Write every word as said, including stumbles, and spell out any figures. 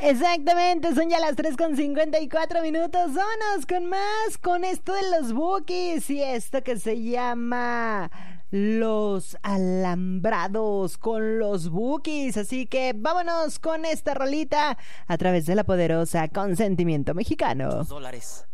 Exactamente, son ya las tres con cincuenta y cuatro minutos. Vámonos con más, con esto de los Bukis y esto que se llama Los Alambrados con los Bukis. Así que vámonos con esta rolita a través de la poderosa Consentimiento Mexicano. Dólares.